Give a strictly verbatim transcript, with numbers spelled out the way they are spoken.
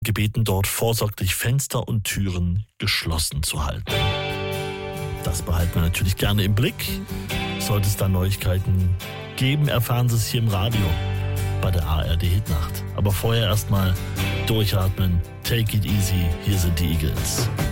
gebeten, dort vorsorglich Fenster und Türen geschlossen zu halten. Das behalten wir natürlich gerne im Blick. Sollte es da Neuigkeiten geben, erfahren Sie es hier im Radio bei der A R D Hitnacht. Aber vorher erstmal durchatmen, take it easy, hier sind die Eagles.